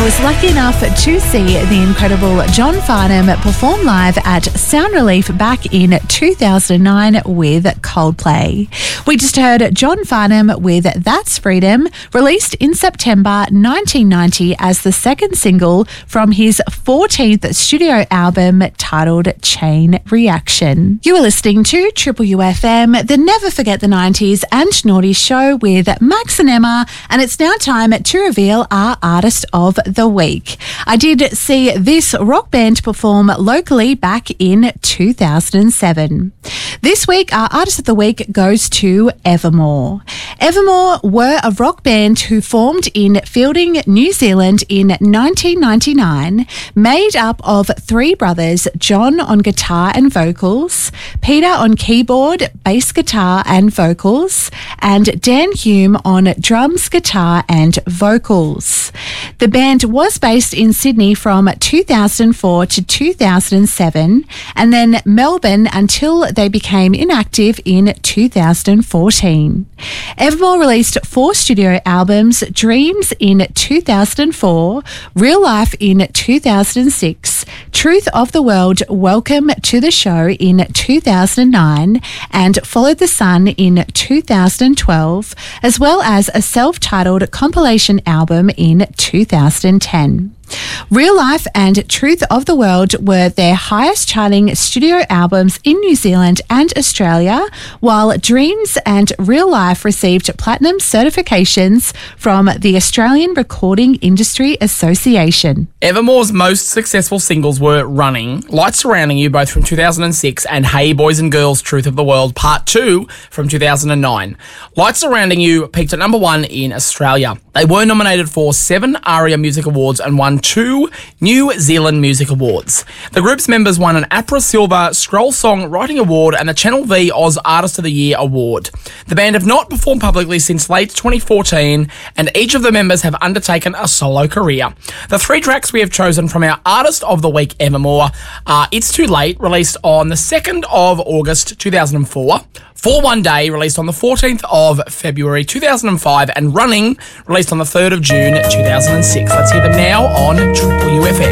was lucky enough to see the incredible John Farnham perform live at Sound Relief back in 2009 with Coldplay. We just heard John Farnham with That's Freedom, released in September 1990 as the second single from his 14th studio album titled Chain Reaction. You are listening to Triple UFM, the Never Forget the 90s and Naughty show with Max and Emma, and it's now time to reveal our Artist of the Week. I did see this rock band perform locally back in 2007. This week, our Artist of the Week goes to Evermore. Evermore were a rock band who formed in Fielding, New Zealand in 1999, made up of three brothers, John on guitar and vocals, Peter on keyboard, bass guitar and vocals, and Dan Hume on drums, guitar and vocals. The band was based in Sydney from 2004 to 2007 and then Melbourne until they became inactive in 2014. Evermore released 4 studio albums, Dreams in 2004, Real Life in 2006, Truth of the World, Welcome to the Show in 2009 and Follow the Sun in 2012, as well as a self-titled compilation album in 2010. Real Life and Truth of the World were their highest charting studio albums in New Zealand and Australia, while Dreams and Real Life received platinum certifications from the Australian Recording Industry Association. Evermore's most successful singles were Running, Lights Surrounding You, both from 2006, and Hey Boys and Girls, Truth of the World, Part 2 from 2009. Lights Surrounding You peaked at number 1 in Australia. They were nominated for 7 ARIA Music Awards and won 2 New Zealand Music Awards. The group's members won an APRA Silver Scroll Song Writing Award and the Channel V Oz Artist of the Year Award. The band have not performed publicly since late 2014, and each of the members have undertaken a solo career. The 3 tracks we have chosen from our Artist of the Week Evermore are It's Too Late, released on the 2nd of August 2004, For One Day, released on the 14th of February 2005, and Running, released on the 3rd of June 2006. Let's hear them now on Triple UFM.